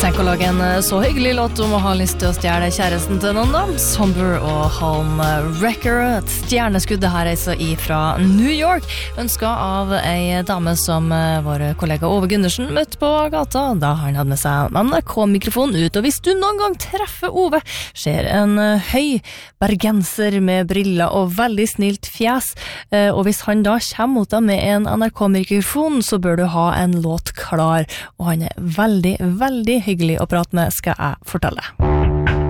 Tenk å lage en så hyggelig låt om å ha lyst til å stjele kjæresten til noen da. Somber og Home Wrecker, et stjerneskudd her altså fra New York, ønsket av ei dame som vår kollega Ove Gundersen møtte på gata da han hadde med seg NRK-mikrofon ut. Og hvis du noen gang treffer Ove, ser en høy bergenser med briller og veldig snilt fjes, og hvis han da kommer mot deg med en NRK-mikrofon, så bør du ha en låt klar, og han er veldig, veldig hyggelig å prate med, skal jeg fortelle.